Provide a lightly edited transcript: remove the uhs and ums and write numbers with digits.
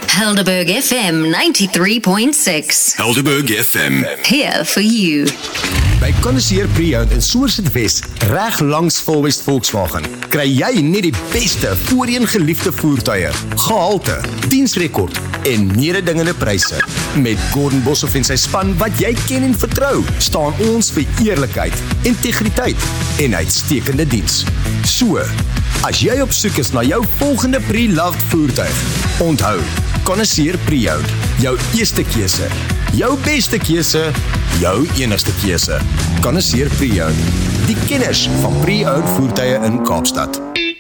Helderberg FM 93.6. Helderberg FM. Here for you. By Connoisseur Pre-Owned in Somerset West, reg langs Volwest Volkswagen, kry jy net die beste voorheen geliefde voertuie, gehalte, diensrekord en mededingende pryse. Met Gordon Boshoff en sy span wat jy ken en vertrou, staan ons vir eerlikheid, integriteit en uitstekende diens. So, as jy op soek is na jou volgende pre-loved voertuig, onthou, Connoisseur Pre-Owned, jou eerste keuse, jou beste keuse, jou enigste keuse. Connoisseur Pre-Owned, die kenners van pre-owned voertuie in Kaapstad.